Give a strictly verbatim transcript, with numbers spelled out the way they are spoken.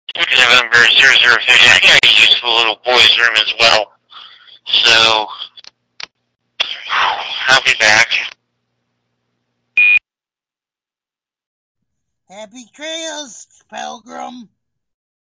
November zero zero thirty. I got a useful little boys' room as well. So, I'll be back. Happy trails, Pilgrim.